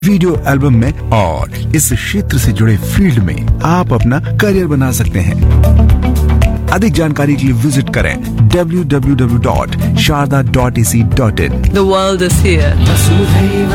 Video album में और इस क्षेत्र से जुड़े फील्ड में आप अपना करियर बना सकते हैं। अधिक जानकारी के लिए विजिट करें www.sharda.ac.in। The world is here.